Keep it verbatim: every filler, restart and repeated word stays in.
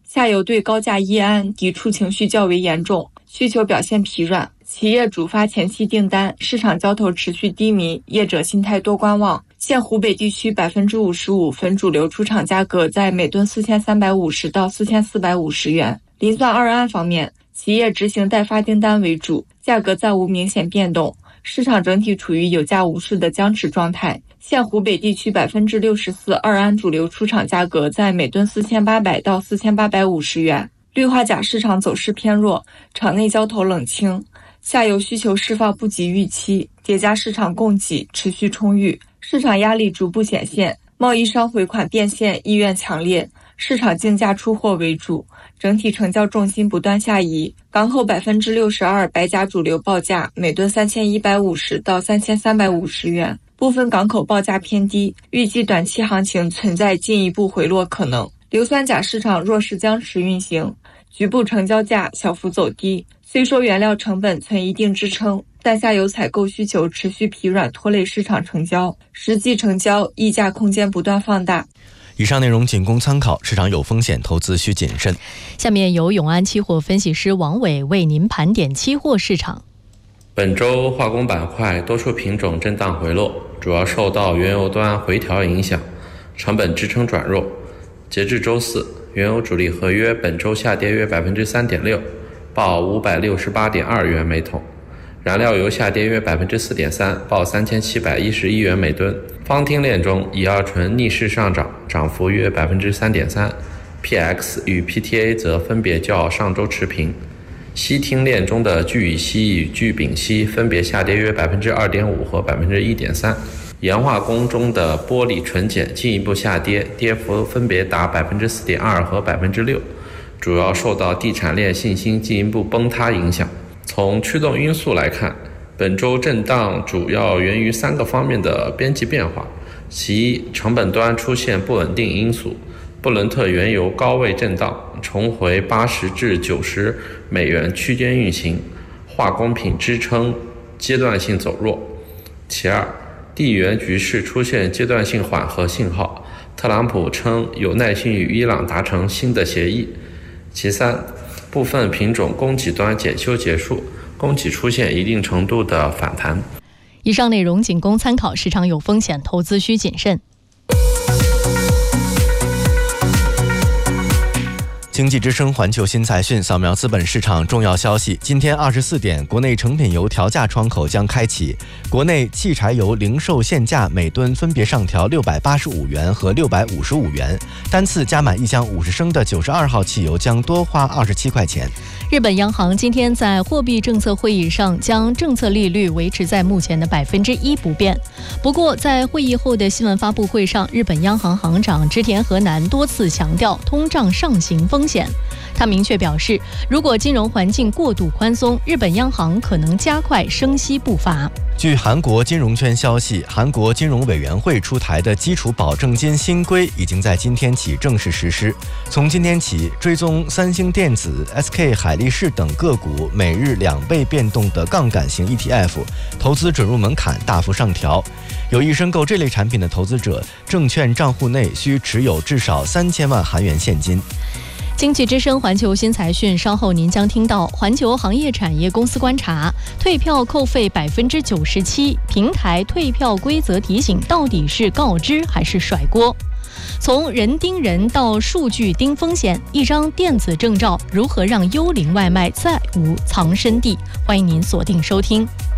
下游对高价液氨抵触情绪较为严重，需求表现疲软。企业主发前期订单，市场交投持续低迷，业者心态多观望。现湖北地区百分之五十五汾主流出厂价格在每吨四千三百五十到四千四百五十元。磷酸二铵方面，企业执行代发订单为主，价格暂无明显变动，市场整体处于有价无市的僵持状态。现湖北地区百分之六十四二铵主流出厂价格在每吨四千八百到四千八百五十元。氯化钾市场走势偏弱，场内交投冷清，下游需求释放不及预期，叠加市场供给持续充裕，市场压力逐步显现，贸易商回款变现意愿强烈，市场竞价出货为主，整体成交重心不断下移。港口百分之六十二白钾主流报价每吨三千一百五十到三千三百五十元，部分港口报价偏低，预计短期行情存在进一步回落可能。硫酸钾市场弱势僵持运行，局部成交价小幅走低。虽说原料成本存一定支撑，但下游采购需求持续疲软，拖累市场成交，实际成交溢价空间不断放大。 以上内容仅供参考，市场有风险，投资需谨慎。 下面由永安期货分析师王伟为您盘点期货市场。 本周化工板块多数品种震荡回落，主要受到原油端回调影响，成本支撑转弱。截至周四，原油主力合约本周下跌约 百分之三点六， 报 五百六十八点二元每桶。燃料油下跌约 百分之四点三， 报三千七百一十一元每吨。方烃链中，乙二醇逆势上涨，涨幅约 百分之三点三， P X 与 P T A 则分别较上周持平。烯烃链中的聚乙烯与聚丙烯分别下跌约 百分之二点五 和 百分之一点三。盐化工中的玻璃纯碱进一步下跌，跌幅分别达 百分之四点二 和 百分之六， 主要受到地产链信心进一步崩塌影响。从驱动因素来看，本周震荡主要源于三个方面的边际变化。其一，成本端出现不稳定因素，布伦特原油高位震荡，重回八十至九十美元区间运行，化工品支撑阶段性走弱。其二，地缘局势出现阶段性缓和信号，特朗普称有耐心与伊朗达成新的协议。其三，部分品种供给端检修结束，供给出现一定程度的反弹。 以上内容仅供参考，市场有风险，投资需谨慎。 经济之声环球新财讯扫描资本市场重要消息。今天二十四点，国内成品油调价窗口将开启。国内汽柴油零售限价每吨分别上调六百八十五元和六百五十五元，单次加满一箱五十升的九十二号汽油将多花二十七块钱。 日本央行今天在货币政策会议上将政策利率维持在目前的百分之一不变。不过，在会议后的新闻发布会上，日本央行行长植田和男多次强调通胀上行风险。他明确表示，如果金融环境过度宽松，日本央行可能加快升息步伐。 据韩国金融圈消息，韩国金融委员会出台的基础保证金新规已经在今天起正式实施。从今天起，追踪三星电子、S K 海力士等个股每日两倍变动的杠杆型 E T F 投资准入门槛大幅上调。有意申购这类产品的投资者，证券账户内需持有至少三千万韩元现金。 经济之声环球新财讯，稍后您将听到环球行业产业公司观察，退票扣费百分之九十七，平台退票规则提醒到底是告知还是甩锅？从人盯人到数据盯风险，一张电子证照如何让幽灵外卖再无藏身地？欢迎您锁定收听。